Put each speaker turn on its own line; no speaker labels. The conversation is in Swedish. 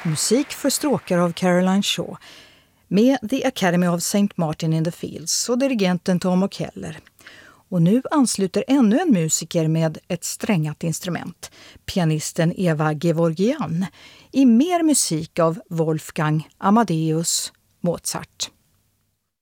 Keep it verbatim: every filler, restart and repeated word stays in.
Musik för stråkar av Caroline Shaw med The Academy of Saint Martin in the Fields och dirigenten Tom Keller. Och nu ansluter ännu en musiker med ett strängat instrument, pianisten Eva Gevorgian, i mer musik av Wolfgang Amadeus Mozart.